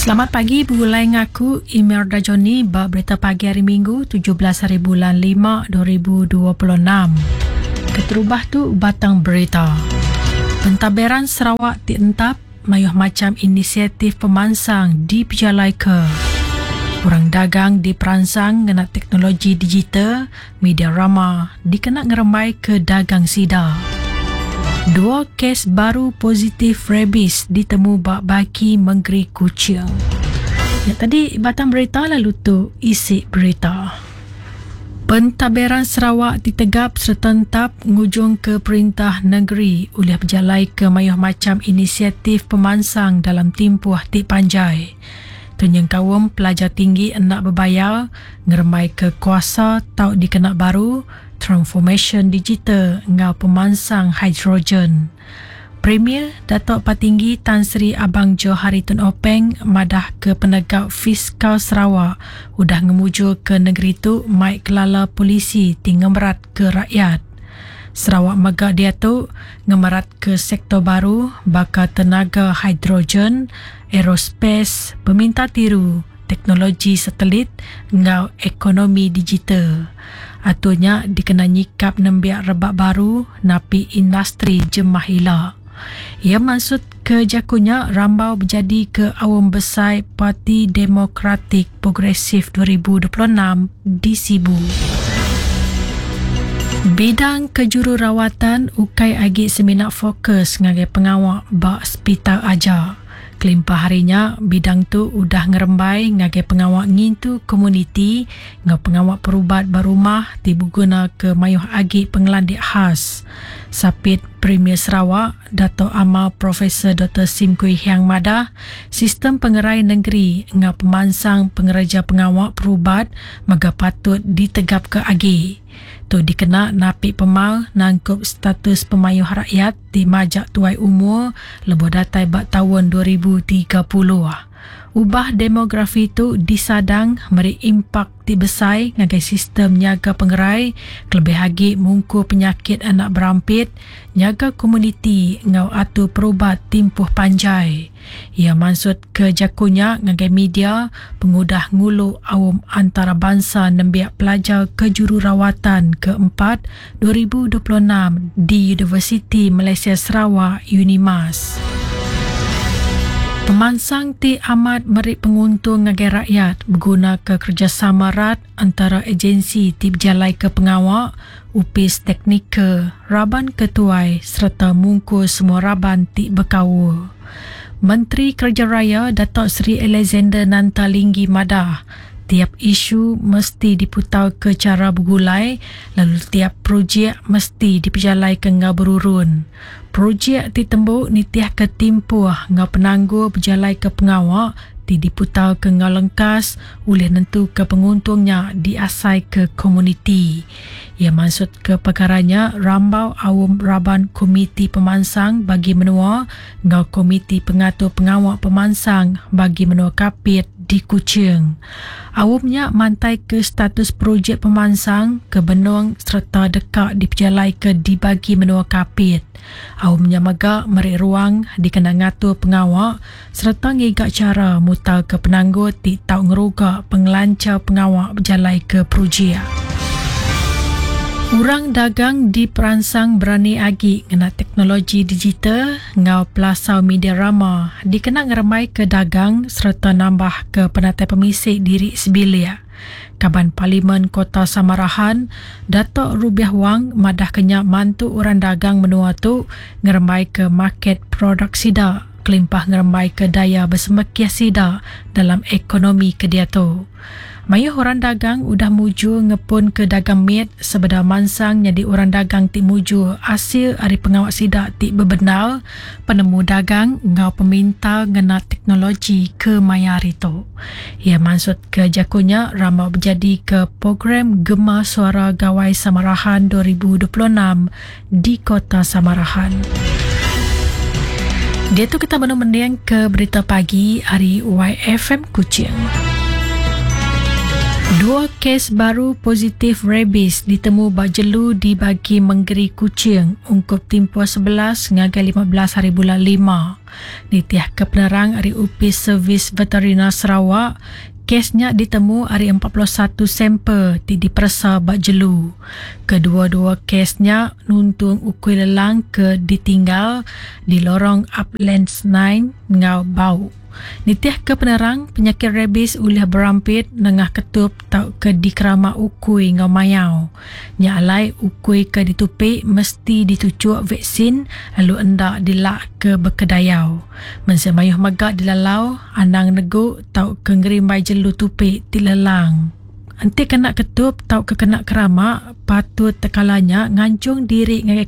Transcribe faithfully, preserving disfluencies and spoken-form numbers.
Selamat pagi, berulai ngaku Imelda Joni bab berita pagi hari Minggu tujuh belas hari bulan lima dua ribu dua puluh enam. Keterubah tu batang berita. Pentadbiran Sarawak dientap mayuh macam inisiatif pemansang di Pejalai ke. Orang dagang diperansang dengan teknologi digital, media rama dikena ngeremai ke dagang sida. Dua kes baru positif rabies ditemu bak baki Menggeri Kuching. Ya, tadi batang berita, lalu tu isi berita. Pentadbiran Sarawak ditegap serta entap ngujung ke perintah negeri oleh Pejalai ke mayuh macam inisiatif pemansang dalam tempoh Tik Panjai. Tunyang kawum pelajar tinggi hendak berbayar ngeremai ke kuasa tau dikenak baru transformation digital ngau pemansang hidrogen. Premier Datuk Patinggi Tan Sri Abang Johari Tun Openg madah ke penegak fiskal Sarawak udah ngemujur ke negeri tu mai kelala polisi tinggal berat ke rakyat. Sarawak megak dia tu ngemerat ke sektor baru bakal tenaga hidrogen, aerospace, peminta tiru, teknologi satelit ngau ekonomi digital. Atunya dikena nyikap nembiak rebak baru napi industri jemah hilak. Ia maksud ke jakunya rambau berjadi ke awam besar Parti Demokratik Progresif dua ribu dua puluh enam di Sibu. Bidang kejururawatan ukai agi seminar fokus ngagai pengawak bak hospital aja. Kelimpah harinya, bidang tu udah ngerembai ngagai pengawak ngintu komuniti ngau pengawak perubat berumah dibuguna ke mayuh agi pengelandik khas. Sapit Premier Sarawak, Dato' Amal Profesor Doktor Sim Kui Hiang madah, sistem pengerai negeri ngau pemansang pengereja pengawak perubat maga patut ditegap ke agi. Tu dikena napi pemal nangkup status pemayuh rakyat di majak tuai umur lebih datai bak tahun dua ribu tiga puluh. Ubah demografi tu disadang meri impak ti besai ngagai sistem nyaga pengerai kelebih lagi mungku penyakit anak berampit nyaga komuniti ngau atu perubat timpuh panjai. Ia maksud ke jakunya ngagai media pengudah ngulu awam antarabangsa nembiak pelajar kejururawatan keempat dua ribu dua puluh enam di Universiti Malaysia Sarawak UNIMAS. Pemansang ti amat merik penguntung ngagai rakyat berguna ke kerjasama erat antara agensi ti Pejalai ke pengawak, upis teknikal, raban ketuai serta mungku semua raban ti berkawa. Menteri Kerja Raya Datuk Seri Alexander Nantalinggi madah tiap isu mesti diputau ke cara bergulai, lalu tiap projek mesti dipejalai ke ngau berurun. Projek ditembuk nitiah ke timpuh ngau penangguh berjalai ke pengawak ti diputau ke ngau lengkas oleh nentu ke penguntungnya diasai ke komuniti. Ia maksud ke perkaranya rambau awam raban komiti pemansang bagi menua ngau komiti pengatur pengawak pemansang bagi menua kapit di Kuching. Awamnya mantai ke status projek pemansang ke benung serta dekat dipejalai ke dibagi menua kapit. Awamnya megak merik ruang dikena ngatur pengawak serta ngigak cara mutal ke penangguh ti tau ngerugak pengelancar pengawak berjalai ke projek. Urang dagang diperansang berani agi ngena teknologi digital ngau pelasau media rama dikena ngeremai ke dagang serta nambah ke penatai pemisik diri sebilia. Kaban Parlimen Kota Samarahan, Datuk Rubiah Wang madah kenyak mantu orang dagang menua tu ngeremai ke market produk sida, kelimpah ngeremai ke daya bersemekiah sida dalam ekonomi kedia tu. Mayuh orang dagang udah muju ngepun ke dagang mit sebeda mansang jadi orang dagang ti muju hasil hari pengawak sidak ti bebenal penemu dagang ngau peminta ngena teknologi ke mayari tu. Ia maksud ke jakunya ramai berjadi ke program Gema Suara Gawai Samarahan dua ribu dua puluh enam di Kota Samarahan. Dia tu kita benar mendiang ke berita pagi hari Y F M Kuching. Dua kes baru positif rabies ditemu bajelu di bagi menggeri kucing ungkup tempoh sebelas hingga lima belas hari bulan lima. Nitiah kepenerang hari U P Servis Veteriner Sarawak, kesnya ditemu hari empat puluh satu sampel di dipersa bajelu. Kedua-dua kesnya nuntung ukui lelang ke ditinggal di lorong Uplands sembilan ngau bau. Nitiah ke penerang penyakit rabies ulah berampit nengah ketup tau ke di kerama ukui ngau mayau. Nya alai ukui ke ditupik mesti ditucuk vaksin lalu endak dilak ke berkedayau. Mensemayuh megak dilalau anang neguk tau ke ngerimbai jelu tupik dilelang. Nanti kena ketup tau ke kena kerama patut tekalanya ngancung diri ngai